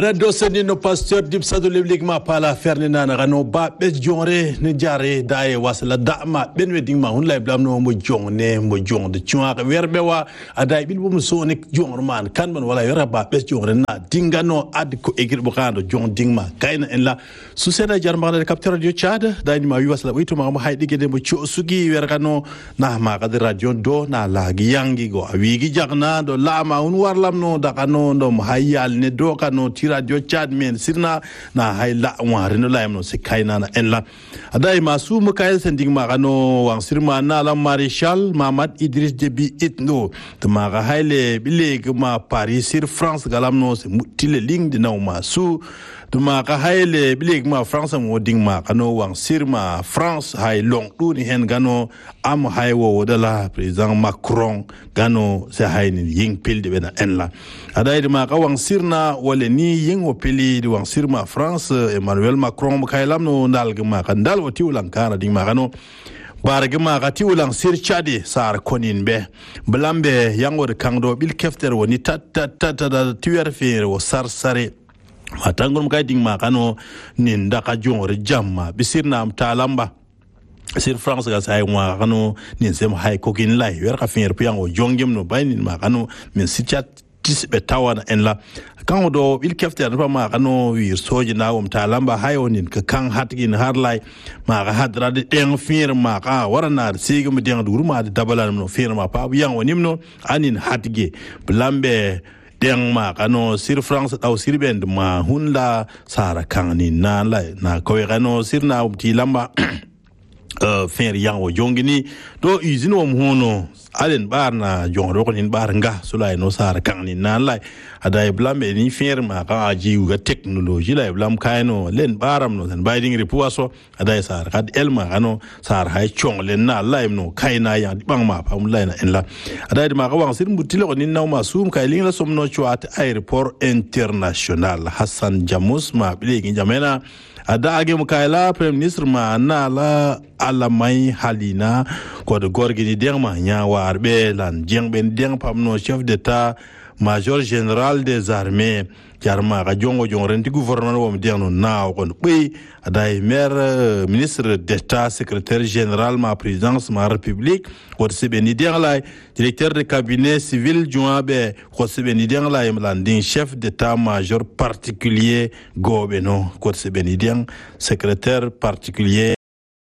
Ada dosen no pastor dip sadu leblik ma pala fernina na gano ba be jonre ne jare dae wasla dama ben wedding ma hun lay blam no mo jongne mo jong de chwa werbe wa ada bil bu so ne jong man kan man wala yara ba be jonre na dingano ad ko egir bu kando jong dingma kayna en la su sena jar ma de capteur radio chad dae ma wi wasla witu ma hay dige de mo cho sugi wer kano na ma ka de radio do na la gi yangi go wi gi jagna do la ma hun warlam no da kano do hayal ne do kano radio chad men sirna na hayla wari no layam no se kaina na enla adai masu mukail sending magano wang sirma na la Maréchal Mamad Idriss Déby itno to maga hayle bileg ma Paris sir France galam no se mutile ling de na masu to maga hayle bileg ma France mo ding ma kano wang sirma France hay long du ni hen gano am hay wo dala président Macron gano se hayni ying pil de bena enla adai de maga wang sirna wala ni yin opeli di wang sirma France Emmanuel Macron kailam no ndalgma kandal wati ulankana ding magano bargma gati ulang sir chadi sar konin be blambe yangor kangdo bil kefter woni tat da tuer fer wo sare matangum kay ding magano nin daka jongore jamma bisirna am talamba sir France ga say wa kanu nin sem hay kokin lay wer ka fer piango jongem no baynin magano min sichat tisbe tawana en la kan do bil kefte na ma kanu wir soji na wum talamba hayonin ka kan hatgin harlay ma ga hadra de den firma ka warana sigum den durma de dabalan no firma pa yan wonimno anin hatge blambe den ma kanu sir France daw sir bend ma hunla sara kan ni na la na ko kanu sir na wum tilamba fer yang wo jongini do usine wom hono alen barna jongro ko nin bar nga sulay no sar kan ni nan lay aday blambe ni firma ka aji ga technology lay blam kayno len baram no tan bayding ripuaso aday sar kad elma ano sar hay chong len na lay no kayna ya bang ma pam lay na en la aday ma ka wang sir mbutilo ko nin nawma sum kay ling la somno chuat airport international Hassan Jamus ma bilegi jamena ada age mukaila prime minister ma na la alamai halina ko de gorgini derma nya warbe lan jengben deng pamno chef d'état major général des armées jarma ga jongo jongrenti gouverneur wom derno na ko be ada maire ministre d'état secrétaire général ma présidence ma république ko sebeni derlay directeur de cabinet civil joabe ko sebeni derlay landing chef d'état major particulier gobeno ko sebeni deng secrétaire particulier